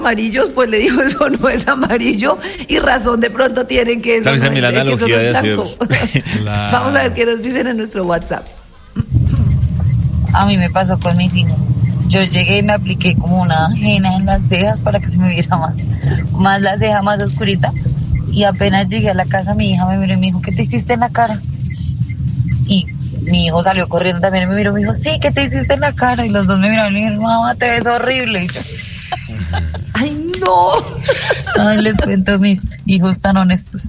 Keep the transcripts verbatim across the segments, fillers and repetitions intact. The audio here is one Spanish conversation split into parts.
amarillos, pues le dijo, eso no es amarillo, y razón de pronto tienen que eso no es, la analogía que eso no es de blanco. la... Vamos a ver qué nos dicen en nuestro WhatsApp. A mí me pasó con mis hijos. Yo llegué y me apliqué como una ajena en las cejas para que se me viera más, más la ceja más oscurita. Y apenas llegué a la casa, mi hija me miró y me dijo, ¿qué te hiciste en la cara? Y mi hijo salió corriendo también y me miró y me dijo, sí, ¿qué te hiciste en la cara? Y los dos me miraron y me dijeron, mamá, te ves horrible. Y yo, ¡ay, no! Ay, les cuento, mis hijos tan honestos.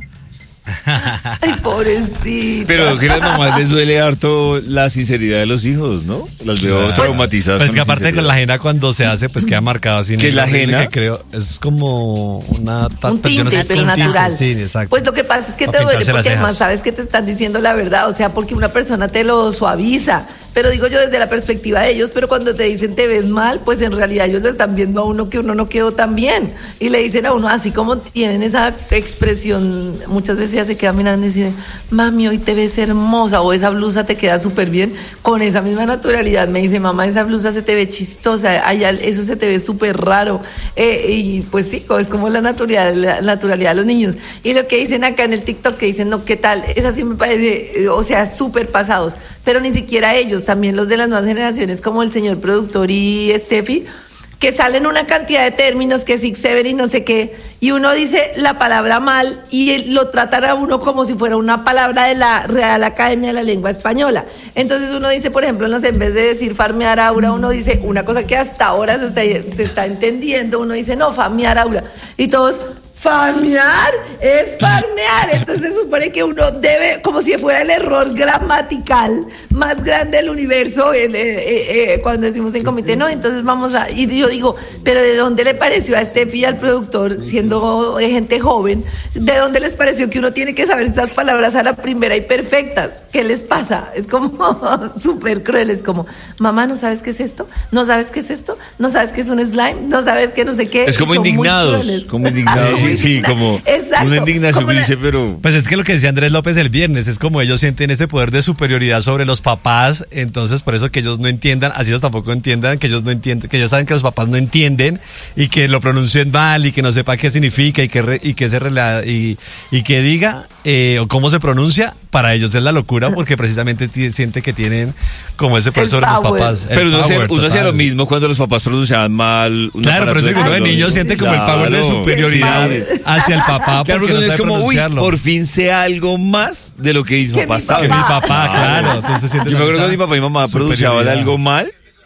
Ay, pobrecito. Pero que a las mamás les duele harto la sinceridad de los hijos, ¿no? Las veo Claro. traumatizadas. Pues con que aparte sinceridad. con la ajena cuando se hace, pues queda marcado así. ¿Qué es la horrible ajena? Que creo, es como una... Un pues yo no tinte, sé, pero un tinte, natural. Sí, exacto. Pues lo que pasa es que Para te duele pintarse las porque además cejas. sabes que te están diciendo la verdad, o sea, porque una persona te lo suaviza. Pero digo yo desde la perspectiva de ellos, pero cuando te dicen te ves mal, pues en realidad ellos lo están viendo a uno que uno no quedó tan bien. Y le dicen a uno, así como tienen esa expresión, muchas veces ya se queda mirando y dicen, mami, hoy te ves hermosa, o esa blusa te queda súper bien. Con esa misma naturalidad me dice, mamá, esa blusa se te ve chistosa, ay, eso se te ve súper raro. Eh, y pues sí, es como la naturalidad, la naturalidad de los niños. Y lo que dicen acá en el TikTok, que dicen, no, ¿qué tal? Esa sí me parece, eh, o sea, súper pasados. Pero ni siquiera ellos, también los de las nuevas generaciones, como el señor productor y Steffi, que salen una cantidad de términos, que six, seven y no sé qué, y uno dice la palabra mal y lo tratan a uno como si fuera una palabra de la Real Academia de la Lengua Española. Entonces uno dice, por ejemplo, no sé, en vez de decir farmear aura, uno dice una cosa que hasta ahora se está, se está entendiendo, uno dice, no, farmear aura, y todos... Farmear es farmear, entonces se supone que uno debe, como si fuera el error gramatical más grande del universo, el, eh, eh, eh, cuando decimos en comité, no, entonces vamos a, y yo digo, pero ¿de dónde le pareció a Steffi, al productor, siendo gente joven, de dónde les pareció que uno tiene que saber estas palabras a la primera y perfectas? ¿Qué les pasa? Es como súper cruel, es como, mamá, ¿no sabes qué es esto? ¿No sabes qué es esto? ¿No sabes qué es un slime? ¿No sabes qué no sé qué? Es como Son muy indignados, crueles. como indignados, sí, sí, como Exacto, una indignación como la- dice, pero... Pues es que lo que decía Andrés López el viernes, es como ellos sienten ese poder de superioridad sobre los papás, entonces por eso que ellos no entiendan, así ellos tampoco entiendan, que ellos no entienden, que ellos saben que los papás no entienden y que lo pronuncien mal y que no sepa qué significa y que re, y que se rela, y, y que diga eh, o cómo se pronuncia, para ellos es la locura porque precisamente t- siente que tienen como ese poder El sobre power. los papás. El Pero uno, hacía, power, uno hacía total. lo mismo cuando los papás pronunciaban mal. una Claro, pero palabra eso que uno de lo niño mismo. siente como el power de Claro. superioridad Sí. hacia el papá Claro, porque porque no es sabe como, uy, pronunciarlo. por fin sé algo más de lo que mis Que papás mi saben. Que mi papá, claro. Entonces siente Yo me acuerdo esa cuando mi papá y mamá pronunciaban superioridad. algo mal,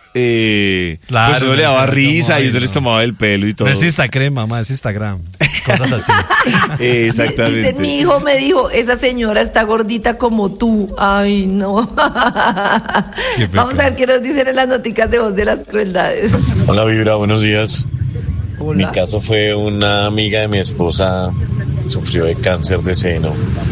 eh, Claro, pues uno le no, daba se risa como, y uno ay, les no. tomaba el pelo y todo. No es Instagram, mamá, es Instagram. Cosas así. Eh, Exactamente. Dice, mi hijo me dijo, esa señora está gordita como tú. Ay, no. Qué pecado. Vamos a ver qué nos dicen en las noticas de voz de las crueldades. Hola Vibra, buenos días. Hola. Mi caso fue una amiga de mi esposa, sufrió de cáncer de seno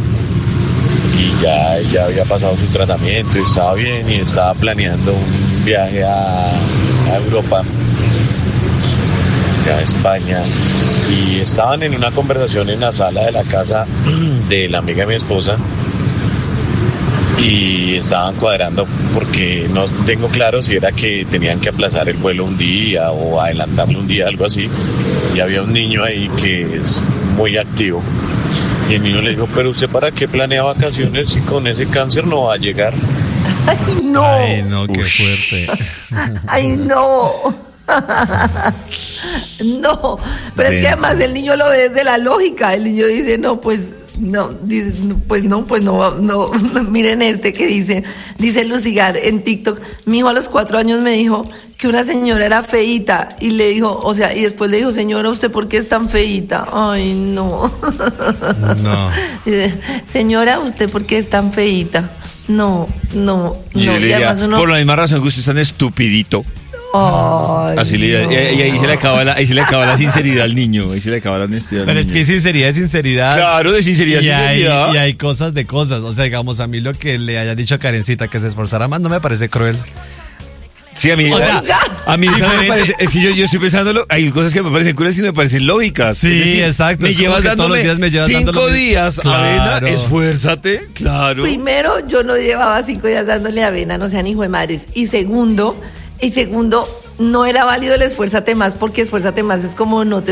y ya ella había pasado su tratamiento y estaba bien y estaba planeando un viaje a, a Europa, a España, y estaban en una conversación en la sala de la casa de la amiga de mi esposa y estaban cuadrando porque no tengo claro si era que tenían que aplazar el vuelo un día o adelantarlo un día, algo así, y había un niño ahí que es muy activo y el niño le dijo, pero usted para qué planea vacaciones si con ese cáncer no va a llegar. Ay, no. Ay, no, qué fuerte. Ay, no. No, pero es que Denso. además el niño lo ve desde la lógica. El niño dice, no, pues no, dice, no, pues no, pues no, no. Miren este que dice, dice Lucigar en TikTok, mi hijo a los cuatro años me dijo que una señora era feíta y le dijo, o sea, y después le dijo, señora, ¿usted por qué es tan feíta? Ay, no. No. Dice, señora, ¿usted por qué es tan feíta? No, no, Y yo no. le Y diría, además uno... por la misma razón que usted es tan estupidito. Ay, Así le, no. y, y ahí se le acaba la, ahí se le acaba la sinceridad al niño, ahí se le acaba la honestidad al Pero es niño. que sinceridad es sinceridad. Claro, de sinceridad y es hay, sinceridad. y hay cosas de cosas. O sea, digamos, a mí lo que le haya dicho a Karencita que se esforzara más no me parece cruel. Sí, a mí, O sea, a mí esa me diferente. parece, es que yo, yo estoy pensándolo, hay cosas que me parecen crueles y me parecen lógicas. Sí, Es decir, exacto, Me es como llevas que todos dándome los días me llevas dando cinco lo mismo. días Claro. avena, esfuérzate, claro. Primero, yo no llevaba cinco días dándole avena, no sean hijo de madres. Y segundo, y segundo, no era válido el esfuérzate más, porque esfuérzate más es como no te